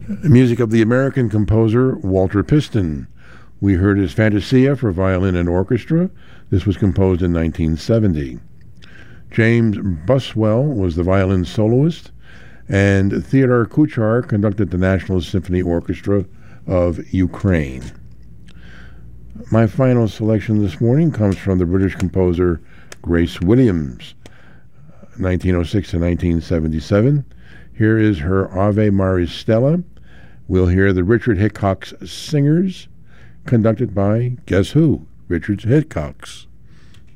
Music of the American composer Walter Piston. We heard his Fantasia for violin and orchestra. This was composed in 1970. James Buswell was the violin soloist, and Theodor Kuchar conducted the National Symphony Orchestra of Ukraine. My final selection this morning comes from the British composer Grace Williams, 1906 to 1977. Here is her Ave Maris Stella. We'll hear the Richard Hickox Singers, conducted by, guess who? Richard Hickox.